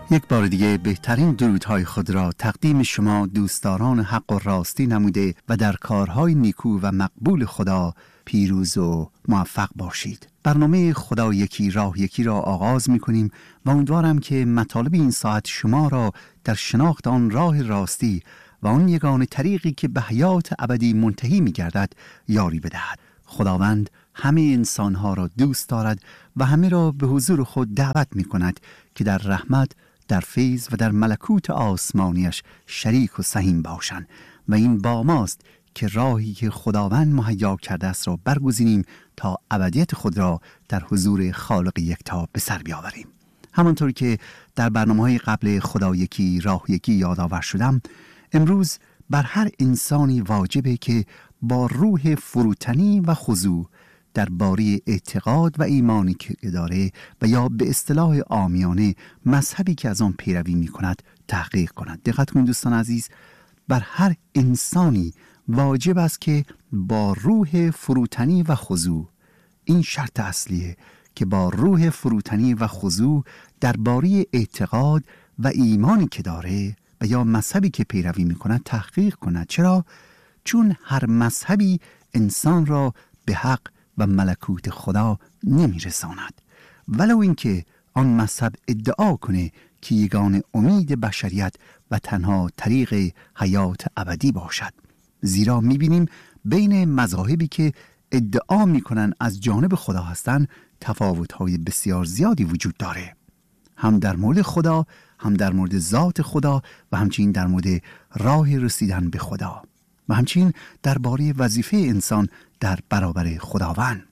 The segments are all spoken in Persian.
یک بار دیگه بهترین درودهای خود را تقدیم شما دوستداران حق و راستی نموده و در کارهای نیکو و مقبول خدا پیروز و موفق باشید. برنامه خدا یکی راه یکی را آغاز می کنیم و امیدوارم که مطالب این ساعت شما را در شناخت آن راه راستی و آن یگانه طریقی که به حیات ابدی منتهی می گردد یاری بدهد. خداوند همه انسانها را دوست دارد و همه را به حضور خود دعوت می کند که در رحمت، در فیض و در ملکوت آسمانیش شریک و سهیم باشند و این با ماست که راهی که خداوند مهیا کرده است را برگزینیم تا ابدیت خود را در حضور خالق یکتا به سر بیاوریم. همانطور که در برنامه‌های قبل خدا یکی راه یکی یادآور شدم، امروز بر هر انسانی واجبه که با روح فروتنی و خضوع درباره اعتقاد و ایمانی که داره و یا به اصطلاح عامیانه مذهبی که از آن پیروی می کند تحقیق کند. دقت کنید دوستان عزیز، بر هر انسانی واجب است که با روح فروتنی و خضوع، این شرط اصلیه که با روح فروتنی و خضوع درباره اعتقاد و ایمانی که داره و یا مذهبی که پیروی می کند تحقیق کند. چرا؟ چون هر مذهبی انسان را به حق و ملکوت خدا نمی رساند، ولو اینکه آن مذهب ادعا کنه که یگانه امید بشریت و تنها طریق حیات ابدی باشد. زیرا می بینیم بین مذاهبی که ادعا می کنن از جانب خدا هستند تفاوت‌های بسیار زیادی وجود داره، هم در مورد خدا، هم در مورد ذات خدا و همچنین در مورد راه رسیدن به خدا و همچنین درباره وظیفه انسان در برابر خداوند.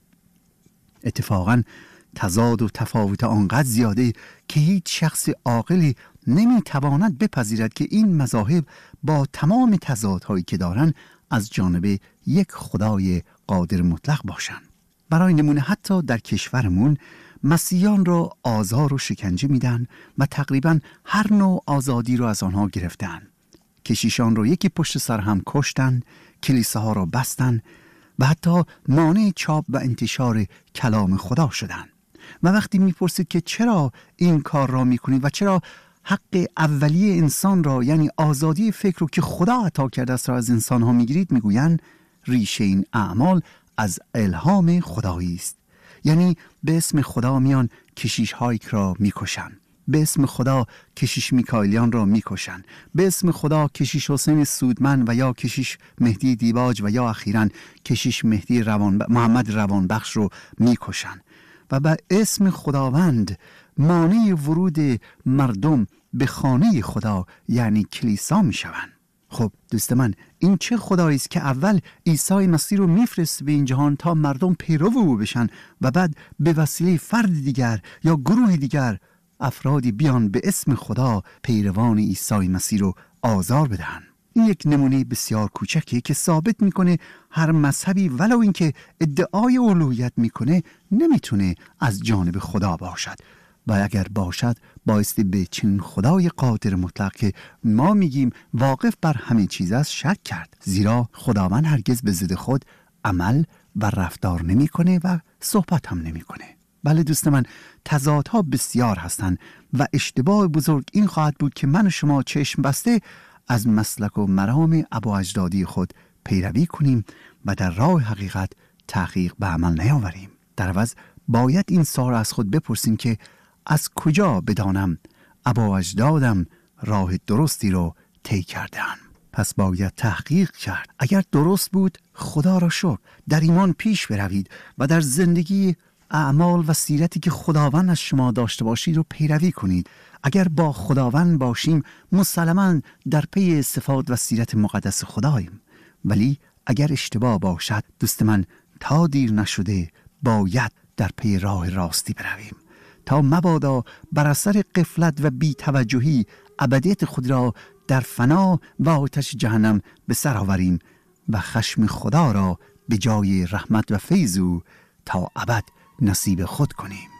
اتفاقاً تضاد و تفاوت آنقدر زیاده که هیچ شخص عاقلی نمیتواند بپذیرد که این مذاهب با تمام تضادهایی که دارند از جانب یک خدای قادر مطلق باشند. برای نمونه حتی در کشورمون مسیحیان را آزار و شکنجه میدن و تقریباً هر نوع آزادی را از آنها گرفتن. کشیشان را یکی پشت سر هم کشتن، کلیساها را بستن و حتی مانع چاپ و انتشار کلام خدا شدن. و وقتی میپرسید که چرا این کار را میکنید و چرا حق اولیه انسان را یعنی آزادی فکر رو که خدا عطا کرده است را از انسان ها میگیرید، میگویند ریشه این اعمال از الهام خدایی است. یعنی به اسم خدا میان کشیش هایی را میکشن، به اسم خدا کشیش میکائیلیان را میکشن، به اسم خدا کشیش حسین سودمن و یا کشیش مهدی دیباج و یا اخیراً کشیش مهدی محمد روانبخش رو میکشن و به اسم خداوند مانع ورود مردم به خانه خدا یعنی کلیسا میشوند. خب دوست من، این چه خدایی است که اول عیسی مسیح رو میفرسته به این جهان تا مردم پیرو او بشن و بعد به وسیله فرد دیگر یا گروه دیگر افرادی بیان به اسم خدا پیروان عیسی مسیح رو آزار بدهن. این یک نمونه بسیار کوچکیه که ثابت میکنه هر مذهبی ولو اینکه ادعای الوهیت میکنه نمیتونه از جانب خدا باشد و اگر باشد بایستی به چنین خدای قادر مطلق که ما میگیم واقف بر همه چیز است شک کرد، زیرا خداوند هرگز به ضد خود عمل و رفتار نمیکنه و صحبت هم نمیکنه. بله دوست من، تضادها بسیار هستند و اشتباه بزرگ این خواهد بود که من و شما چشم بسته از مسلک و مرام ابواجدادی خود پیروی کنیم و در راه حقیقت تحقیق به عمل نیاوریم. در عوض باید این سوال از خود بپرسیم که از کجا بدانم ابواجدادم راه درستی رو طی کردن؟ پس باید تحقیق کرد. اگر درست بود خدا را شکر، در ایمان پیش بروید و در زندگی اعمال و سیرتی که خداوند از شما داشته باشید رو پیروی کنید. اگر با خداوند باشیم مسلماً در پی صفات و سیرت مقدس خداییم، ولی اگر اشتباه باشد دوست من تا دیر نشده باید در پی راه راستی برویم تا مبادا بر اثر غفلت و بی‌توجهی ابدیت خود را در فنا و آتش جهنم به سر آوریم و خشم خدا را به جای رحمت و فیض او تا ابد نصیب خود کنیم.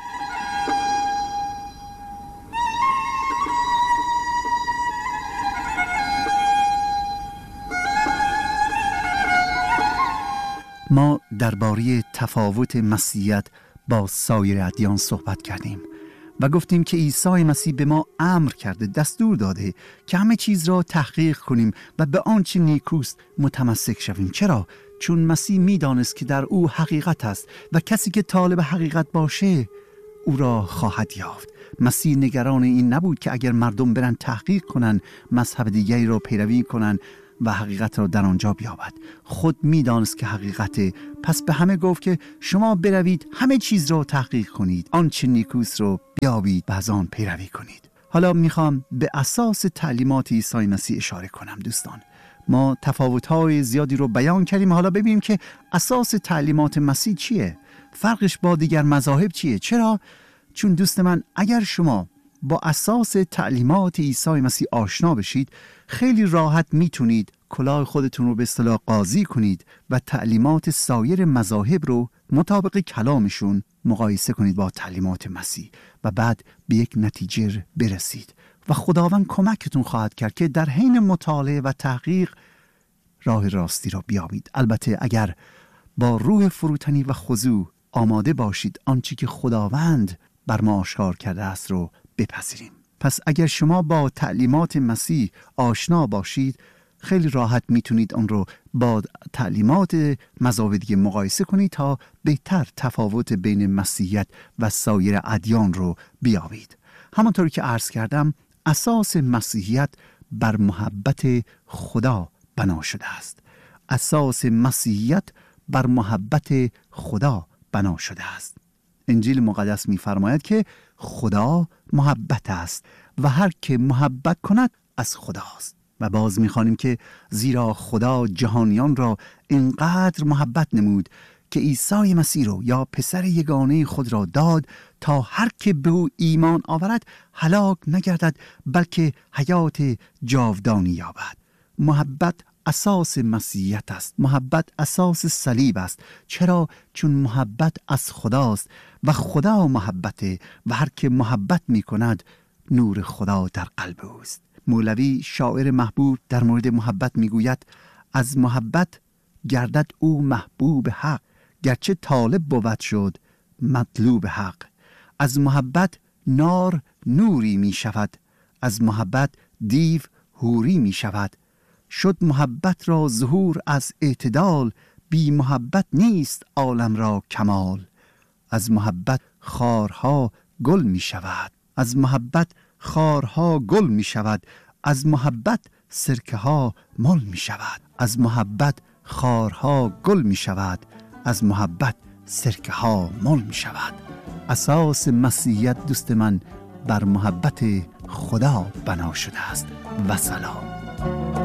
ما درباره تفاوت مسیحیت با سایر ادیان صحبت کردیم و گفتیم که عیسی مسیح به ما امر کرده، دستور داده که همه چیز را تحقیق کنیم و به آنچه نیکوست متمسک شویم. چرا؟ چون مسیح می‌دانست که در او حقیقت است و کسی که طالب حقیقت باشه او را خواهد یافت. مسیح نگران این نبود که اگر مردم برن تحقیق کنن، مذهب دیگری را پیروی کنن و حقیقت را در آنجا بیابد. خود می‌دانست که حقیقته، پس به همه گفت که شما بروید همه چیز را تحقیق کنید، آنچه نیکوست را بیابید و از آن پیروی کنید. حالا میخوام به اساس تعلیمات عیسی مسیح اشاره کنم. دوستان، ما تفاوت‌های زیادی رو بیان کردیم، حالا ببینیم که اساس تعلیمات مسیح چیه؟ فرقش با دیگر مذاهب چیه؟ چرا؟ چون دوست من، اگر شما با اساس تعلیمات عیسی مسیح آشنا بشید، خیلی راحت میتونید کلاه خودتون رو به اصطلاح قاضی کنید و تعلیمات سایر مذاهب رو مطابق کلامشون مقایسه کنید با تعلیمات مسیح و بعد به یک نتیجه برسید و خداوند کمکتون خواهد کرد که در حین مطالعه و تحقیق راه راستی را بیابید. البته اگر با روح فروتنی و خضوع آماده باشید آنچه که خداوند بر ما آشکار کرده است رو بپذیریم. پس اگر شما با تعلیمات مسیح آشنا باشید، خیلی راحت میتونید آن رو با تعلیمات مذاهب دیگه مقایسه کنید تا بهتر تفاوت بین مسیحیت و سایر ادیان رو بیابید. همانطور که عرض کردم، اساس مسیحیت بر محبت خدا بنا شده است. اساس مسیحیت بر محبت خدا بنا شده است. انجیل مقدس می‌فرماید که خدا محبت است و هر که محبت کند از خداست. و باز می‌خوانیم که زیرا خدا جهانیان را اینقدر محبت نمود که عیسی مسیح رو یا پسر یگانه خود را داد تا هر که به او ایمان آورد هلاک نگردد بلکه حیات جاودانی یابد. محبت اساس مسیحیت است. محبت اساس صلیب است. چرا؟ چون محبت از خداست و خدا محبته و هر که محبت می کند نور خدا در قلب اوست. مولوی شاعر محبوب در مورد محبت می گوید از محبت گردد او محبوب حق، گرچه طالب بود شد مطلوب حق. از محبت نار نوری می شود، از محبت دیو حوری می شود. شد محبت را ظهور از اعتدال، بی محبت نیست عالم را کمال. از محبت خارها گل می شود، از محبت خارها گل می شود. از محبت سرکه ها مل می شود، از محبت خارها گل می شود. از محبت سرکه ها مل می شود. اساس مسیحیت دوست من بر محبت خدا بنا شده است. و سلام.